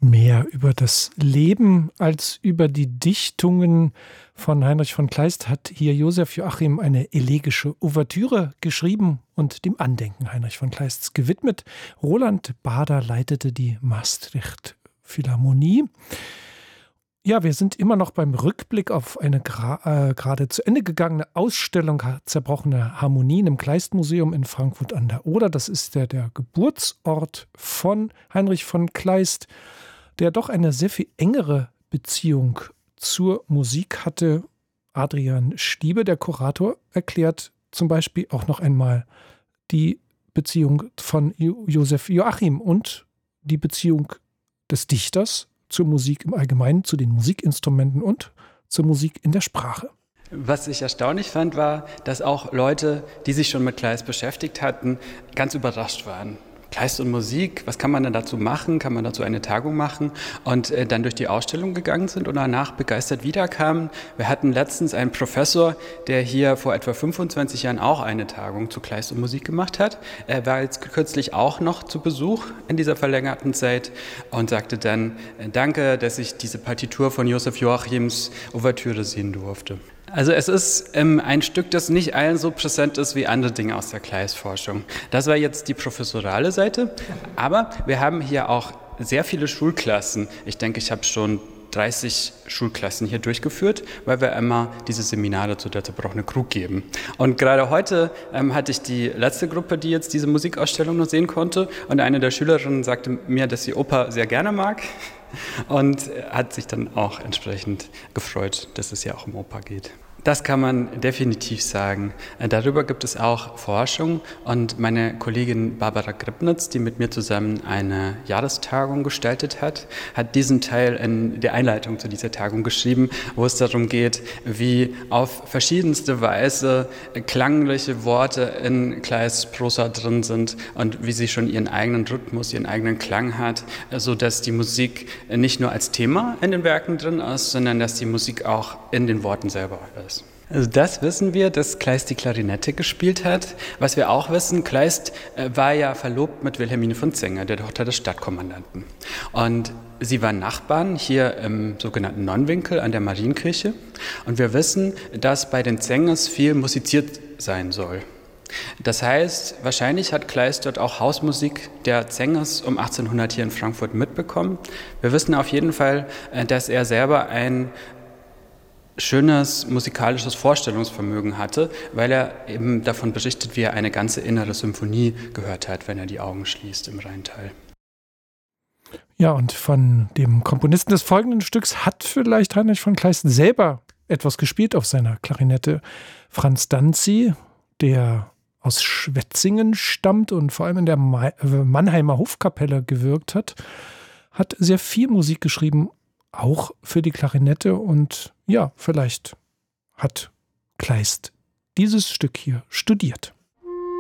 Mehr über das Leben als über die Dichtungen von Heinrich von Kleist hat hier Josef Joachim eine elegische Ouvertüre geschrieben und dem Andenken Heinrich von Kleists gewidmet. Roland Bader leitete die Maastricht Philharmonie. Ja, wir sind immer noch beim Rückblick auf eine gerade zu Ende gegangene Ausstellung Zerbrochene Harmonien im Kleist-Museum in Frankfurt an der Oder. Das ist der Geburtsort von Heinrich von Kleist, der doch eine sehr viel engere Beziehung zur Musik hatte. Adrian Stiebe, der Kurator, erklärt zum Beispiel auch noch einmal die Beziehung von Josef Joachim und die Beziehung des Dichters zur Musik im Allgemeinen, zu den Musikinstrumenten und zur Musik in der Sprache. Was ich erstaunlich fand, war, dass auch Leute, die sich schon mit Kleist beschäftigt hatten, ganz überrascht waren. Kleist und Musik, was kann man denn dazu machen? Kann man dazu eine Tagung machen? Und dann durch die Ausstellung gegangen sind und danach begeistert wiederkamen. Wir hatten letztens einen Professor, der hier vor etwa 25 Jahren auch eine Tagung zu Kleist und Musik gemacht hat. Er war jetzt kürzlich auch noch zu Besuch in dieser verlängerten Zeit und sagte dann, danke, dass ich diese Partitur von Josef Joachims Ouvertüre sehen durfte. Also es ist ein Stück, das nicht allen so präsent ist wie andere Dinge aus der Kleist-Forschung. Das war jetzt die professorale Seite, aber wir haben hier auch sehr viele Schulklassen. Ich denke, ich habe schon 30 Schulklassen hier durchgeführt, weil wir immer diese Seminare zu der zerbrochenen Krug geben. Und gerade heute hatte ich die letzte Gruppe, die jetzt diese Musikausstellung noch sehen konnte. Und eine der Schülerinnen sagte mir, dass sie Oper sehr gerne mag und hat sich dann auch entsprechend gefreut, dass es ja auch um Oper geht. Das kann man definitiv sagen. Darüber gibt es auch Forschung und meine Kollegin Barbara Gribnitz, die mit mir zusammen eine Jahrestagung gestaltet hat, hat diesen Teil in der Einleitung zu dieser Tagung geschrieben, wo es darum geht, wie auf verschiedenste Weise klangliche Worte in Kleists Prosa drin sind und wie sie schon ihren eigenen Rhythmus, ihren eigenen Klang hat, sodass die Musik nicht nur als Thema in den Werken drin ist, sondern dass die Musik auch in den Worten selber ist. Also das wissen wir, dass Kleist die Klarinette gespielt hat. Was wir auch wissen, Kleist war ja verlobt mit Wilhelmine von Zenger, der Tochter des Stadtkommandanten. Und sie waren Nachbarn hier im sogenannten Nonnenwinkel an der Marienkirche. Und wir wissen, dass bei den Zengers viel musiziert sein soll. Das heißt, wahrscheinlich hat Kleist dort auch Hausmusik der Zengers um 1800 hier in Frankfurt mitbekommen. Wir wissen auf jeden Fall, dass er selber ein schönes musikalisches Vorstellungsvermögen hatte, weil er eben davon berichtet, wie er eine ganze innere Symphonie gehört hat, wenn er die Augen schließt im Rheintal. Ja, und von dem Komponisten des folgenden Stücks hat vielleicht Heinrich von Kleist selber etwas gespielt auf seiner Klarinette. Franz Danzi, der aus Schwetzingen stammt und vor allem in der Mannheimer Hofkapelle gewirkt hat, hat sehr viel Musik geschrieben, auch für die Klarinette, und ja, vielleicht hat Kleist dieses Stück hier studiert.